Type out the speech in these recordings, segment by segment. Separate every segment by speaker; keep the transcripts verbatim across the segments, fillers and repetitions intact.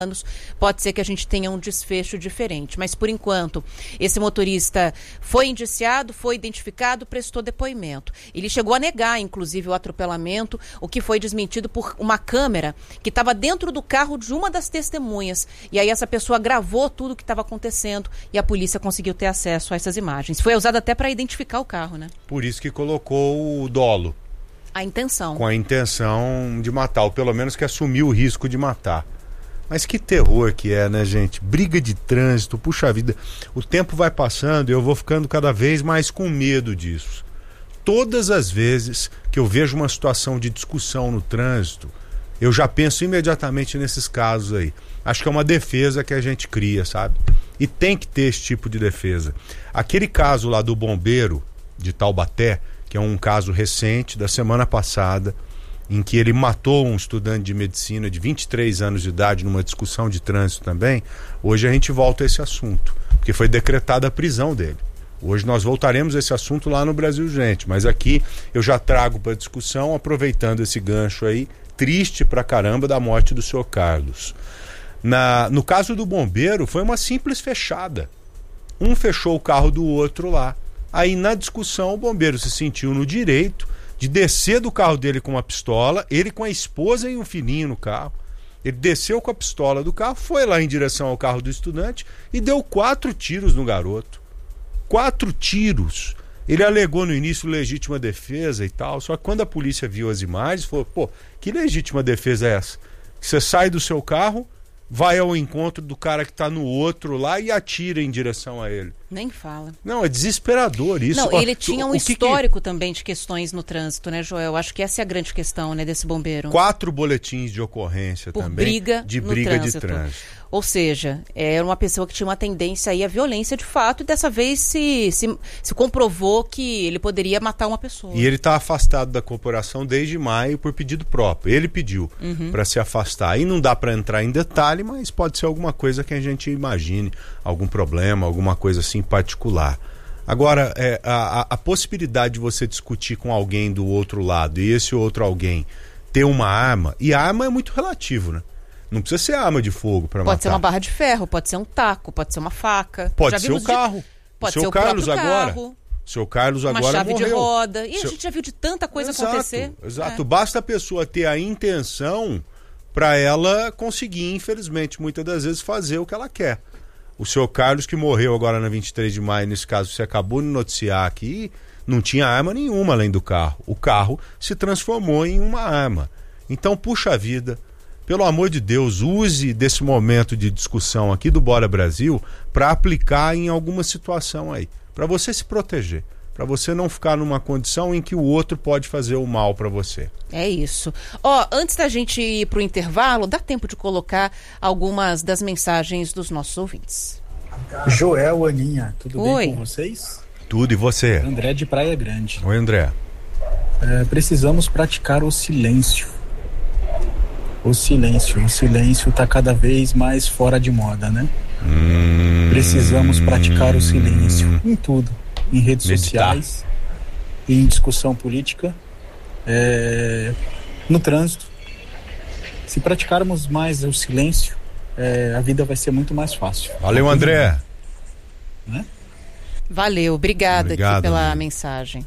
Speaker 1: anos, pode ser que a gente tenha um desfecho diferente. Mas, por enquanto, esse motorista foi indiciado, foi identificado, prestou depoimento. Ele chegou a negar, inclusive, o atropelamento, o que foi desmentido por uma câmera que estava dentro do carro de uma das testemunhas. E aí essa pessoa gravou tudo o que estava acontecendo e a polícia conseguiu ter acesso a essas imagens. Foi usado até para identificar o carro, né?
Speaker 2: Por isso que colocou o dolo.
Speaker 1: A intenção.
Speaker 2: Com a intenção de matar, ou pelo menos que assumiu o risco de matar. Mas que terror que é, né, gente? Briga de trânsito, puxa vida. O tempo vai passando e eu vou ficando cada vez mais com medo disso. Todas as vezes que eu vejo uma situação de discussão no trânsito, eu já penso imediatamente nesses casos aí. Acho que é uma defesa que a gente cria, sabe? E tem que ter esse tipo de defesa. Aquele caso lá do bombeiro de Taubaté, que é um caso recente da semana passada, em que ele matou um estudante de medicina de vinte e três anos de idade numa discussão de trânsito também, hoje a gente volta a esse assunto, porque foi decretada a prisão dele. Hoje nós voltaremos a esse assunto lá no Brasil Gente, mas aqui eu já trago para discussão, aproveitando esse gancho aí, triste pra caramba, da morte do senhor Carlos. Na, no caso do bombeiro, foi uma simples fechada. Um fechou o carro do outro lá. Aí na discussão o bombeiro se sentiu no direito de descer do carro dele com uma pistola, ele com a esposa e um filhinho no carro. Ele desceu com a pistola do carro, foi lá em direção ao carro do estudante e deu quatro tiros no garoto. Quatro tiros. Ele alegou no início legítima defesa e tal, só que quando a polícia viu as imagens, falou, pô, que legítima defesa é essa? Você sai do seu carro, vai ao encontro do cara que tá no outro lá e atira em direção a ele.
Speaker 1: Nem fala.
Speaker 2: Não, é desesperador isso.
Speaker 1: Não, ele tinha um
Speaker 2: o que
Speaker 1: histórico
Speaker 2: que...
Speaker 1: também de questões no trânsito, né, Joel? Acho que essa é a grande questão, né, desse bombeiro.
Speaker 2: Quatro boletins de ocorrência
Speaker 1: Por
Speaker 2: também.
Speaker 1: briga
Speaker 2: de
Speaker 1: no
Speaker 2: briga
Speaker 1: trânsito.
Speaker 2: de trânsito.
Speaker 1: Ou seja, era uma pessoa que tinha uma tendência aí à violência de fato e dessa vez se, se, se comprovou que ele poderia matar uma pessoa.
Speaker 2: E ele está afastado da corporação desde maio por pedido próprio. Ele pediu uhum. para se afastar. E não dá para entrar em detalhe, mas pode ser alguma coisa que a gente imagine, algum problema, alguma coisa assim particular. Agora, é, a, a possibilidade de você discutir com alguém do outro lado e esse outro alguém ter uma arma, e a arma é muito relativo, né? Não precisa ser arma de fogo para matar.
Speaker 1: Pode ser uma barra de ferro, pode ser um taco, pode ser uma faca.
Speaker 2: Pode ser o carro.
Speaker 1: De... Pode
Speaker 2: o seu
Speaker 1: ser o
Speaker 2: Carlos agora.
Speaker 1: Carro.
Speaker 2: O seu Carlos agora
Speaker 1: uma chave
Speaker 2: morreu.
Speaker 1: de roda. E
Speaker 2: seu...
Speaker 1: a gente já viu de tanta coisa
Speaker 2: exato,
Speaker 1: acontecer.
Speaker 2: Exato.
Speaker 1: É.
Speaker 2: Basta a pessoa ter a intenção para ela conseguir, infelizmente, muitas das vezes fazer o que ela quer. O seu Carlos, que morreu agora na vinte e três de maio, nesse caso você acabou de noticiar aqui, não tinha arma nenhuma além do carro. O carro se transformou em uma arma. Então, puxa vida, pelo amor de Deus, use desse momento de discussão aqui do Bora Brasil para aplicar em alguma situação aí, para você se proteger, para você não ficar numa condição em que o outro pode fazer o mal para você.
Speaker 1: É isso. Ó, antes da gente ir pro intervalo, dá tempo de colocar algumas das mensagens dos nossos ouvintes.
Speaker 3: Joel, Aninha, tudo
Speaker 1: Oi.
Speaker 3: bem com vocês?
Speaker 2: Tudo, e você?
Speaker 3: André de Praia Grande.
Speaker 2: Oi, André.
Speaker 3: É, precisamos praticar o silêncio. O silêncio. O silêncio está cada vez mais fora de moda, né?
Speaker 2: Hum...
Speaker 3: Precisamos praticar o silêncio em tudo. Em redes
Speaker 2: Meditar.
Speaker 3: sociais, em discussão política, é, no trânsito. Se praticarmos mais o silêncio, é, a vida vai ser muito mais fácil.
Speaker 2: Valeu, André.
Speaker 3: Né?
Speaker 1: Valeu, obrigada
Speaker 2: Obrigado,
Speaker 1: aqui pela
Speaker 2: amigo.
Speaker 1: mensagem.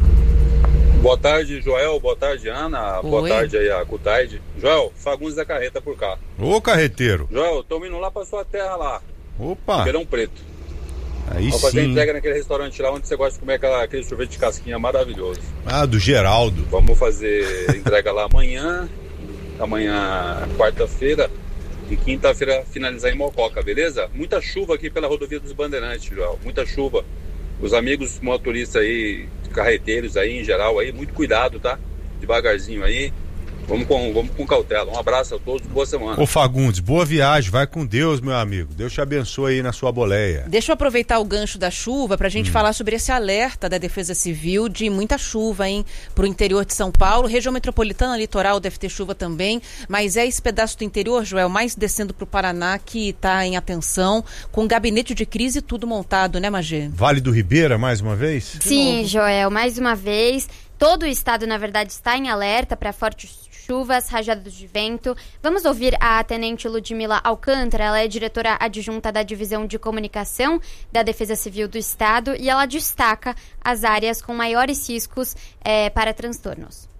Speaker 4: Boa tarde, Joel. Boa tarde, Ana.
Speaker 1: Oi.
Speaker 4: Boa tarde aí, a Cutaide. Joel, Fagundes da Carreta por cá.
Speaker 2: Ô, carreteiro.
Speaker 4: Joel, tô indo lá pra sua terra lá,
Speaker 2: Opa.
Speaker 4: Ribeirão Preto.
Speaker 2: Aí
Speaker 4: Vou fazer
Speaker 2: sim.
Speaker 4: entrega naquele restaurante lá onde você gosta de comer aquela, aquele sorvete de casquinha maravilhoso.
Speaker 2: Ah, do Geraldo.
Speaker 4: Vamos fazer entrega lá amanhã, amanhã quarta-feira e quinta-feira finalizar em Mococa, beleza? Muita chuva aqui pela rodovia dos Bandeirantes, Joel, muita chuva. Os amigos motoristas aí, carreteiros aí em geral aí, muito cuidado, tá? Devagarzinho aí. Vamos com, vamos com cautela. Um abraço a todos, boa semana.
Speaker 2: Ô Fagundes, boa viagem, vai com Deus, meu amigo. Deus te abençoe aí na sua boleia.
Speaker 1: Deixa eu aproveitar o gancho da chuva para a gente hum. falar sobre esse alerta da Defesa Civil de muita chuva, hein, para o interior de São Paulo. Região metropolitana, litoral, deve ter chuva também, mas é esse pedaço do interior, Joel, mais descendo para o Paraná, que está em atenção, com gabinete de crise tudo montado, né, Magê?
Speaker 2: Vale do Ribeira, mais uma vez?
Speaker 5: Sim, Joel, mais uma vez. Todo o estado, na verdade, está em alerta para fortes chuvas, rajadas de vento. Vamos ouvir a tenente Ludmila Alcântara, ela é diretora adjunta da Divisão de Comunicação da Defesa Civil do Estado e ela destaca as áreas com maiores riscos é, para transtornos.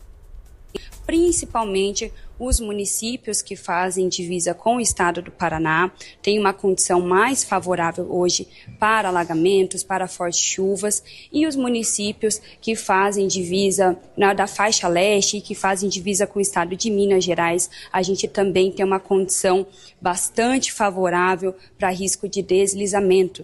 Speaker 6: Principalmente os municípios que fazem divisa com o estado do Paraná têm uma condição mais favorável hoje para alagamentos, para fortes chuvas, e os municípios que fazem divisa na, da faixa leste e que fazem divisa com o estado de Minas Gerais, a gente também tem uma condição bastante favorável para risco de deslizamento.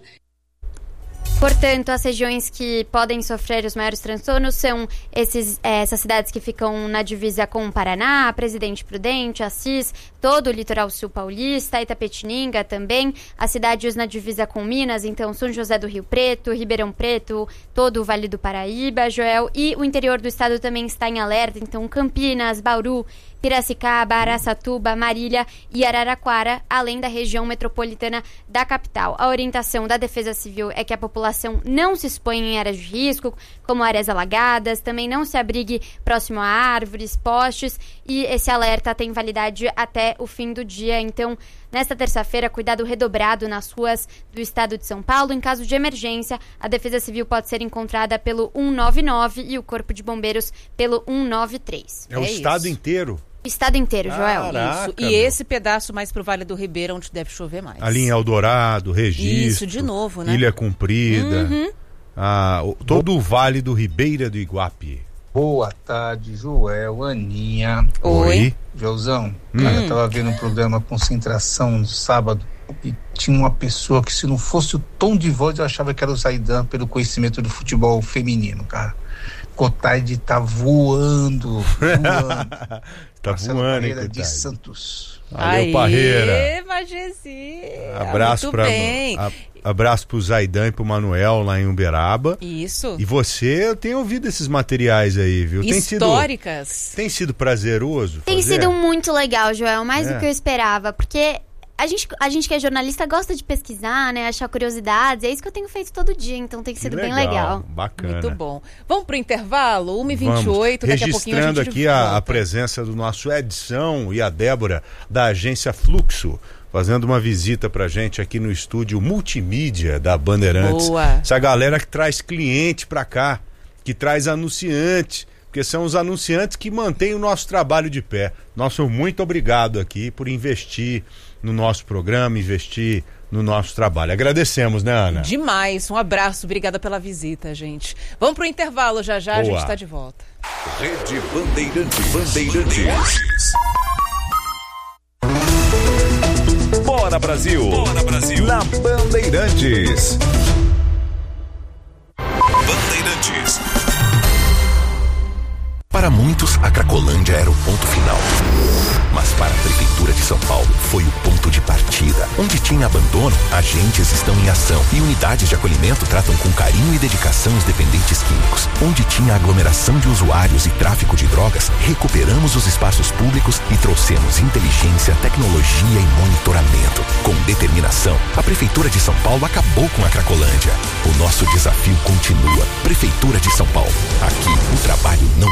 Speaker 5: Portanto, as regiões que podem sofrer os maiores transtornos são esses, essas cidades que ficam na divisa com o Paraná, Presidente Prudente, Assis, todo o litoral sul paulista, Itapetininga também, as cidades na divisa com Minas, então São José do Rio Preto, Ribeirão Preto, todo o Vale do Paraíba, Joel, e o interior do estado também está em alerta, então Campinas, Bauru, Piracicaba, Araçatuba, Marília e Araraquara, além da região metropolitana da capital. A orientação da Defesa Civil é que a população não se exponha em áreas de risco, como áreas alagadas, também não se abrigue próximo a árvores, postes, e esse alerta tem validade até o fim do dia. Então, nesta terça-feira, cuidado redobrado nas ruas do estado de São Paulo. Em caso de emergência, a Defesa Civil pode ser encontrada pelo um nove nove e o Corpo de Bombeiros pelo um nove três.
Speaker 2: É, é o estado inteiro?
Speaker 5: O estado inteiro, Joel.
Speaker 1: Caraca, isso. E meu. Esse pedaço mais pro Vale do Ribeira, onde deve chover mais.
Speaker 2: Ali em Eldorado, Registro.
Speaker 1: Isso, de novo, né?
Speaker 2: Ilha Comprida.
Speaker 1: Uhum.
Speaker 2: Ah, todo o Vale do Ribeira do Iguape.
Speaker 7: Boa tarde, Joel, Aninha.
Speaker 1: Oi.
Speaker 7: Joelzão,
Speaker 2: Hum.
Speaker 7: cara, eu tava vendo um programa Concentração no sábado e tinha uma pessoa que, se não fosse o tom de voz, eu achava que era o Zaidan pelo conhecimento do futebol feminino, cara. Cotaide tá voando, voando.
Speaker 2: Tá
Speaker 7: Marcelo
Speaker 2: voando, hein,
Speaker 7: Parreira de
Speaker 2: Cotaide?
Speaker 7: Santos.
Speaker 2: Valeu, Parreira.
Speaker 1: Magezinha.
Speaker 2: Abraço
Speaker 1: Muito
Speaker 2: pra,
Speaker 1: bem.
Speaker 2: a, abraço pro Zaidan e pro Manuel lá em Uberaba.
Speaker 1: Isso.
Speaker 2: E você, eu tenho ouvido esses materiais aí, viu?
Speaker 1: Históricas.
Speaker 2: Tem sido, tem sido prazeroso
Speaker 5: Tem
Speaker 2: fazer?
Speaker 5: sido muito legal, Joel, mais
Speaker 2: É.
Speaker 5: do que eu esperava, porque a gente, a gente que é jornalista gosta de pesquisar, né, achar curiosidades, é isso que eu tenho feito todo dia, então tem
Speaker 2: Que
Speaker 5: sido bem legal.
Speaker 2: Bacana.
Speaker 1: Muito bom. Vamos pro intervalo? uma e vinte e
Speaker 2: Vamos.
Speaker 1: oito, daqui a pouquinho a gente
Speaker 2: Registrando aqui a,
Speaker 1: volta.
Speaker 2: a presença do nosso Edson e a Débora da agência Fluxo, fazendo uma visita pra gente aqui no estúdio multimídia da Bandeirantes.
Speaker 1: Boa.
Speaker 2: Essa galera que traz cliente pra cá, que traz anunciante, porque são os anunciantes que mantêm o nosso trabalho de pé. Nosso muito obrigado aqui por investir no nosso programa, investir no nosso trabalho. Agradecemos, né, Ana?
Speaker 1: Demais. Um abraço. Obrigada pela visita, gente. Vamos pro intervalo já já,
Speaker 2: Boa.
Speaker 1: a gente tá de volta.
Speaker 8: Rede Bandeirantes. Bandeirantes. Bora Brasil. Bora Brasil. Na Bandeirantes. Bandeirantes. Para muitos, a Cracolândia era o ponto final. Mas para a Prefeitura de São Paulo, foi o ponto de partida. Onde tinha abandono, agentes estão em ação. E unidades de acolhimento tratam com carinho e dedicação os dependentes químicos. Onde tinha aglomeração de usuários e tráfico de drogas, recuperamos os espaços públicos e trouxemos inteligência, tecnologia e monitoramento. Com determinação, a Prefeitura de São Paulo acabou com a Cracolândia. O nosso desafio continua. Prefeitura de São Paulo. Aqui, o trabalho não